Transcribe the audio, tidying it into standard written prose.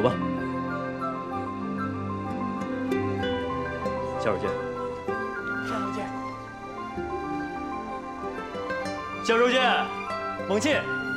走吧。下手见。 上回见。 下手见。猛进。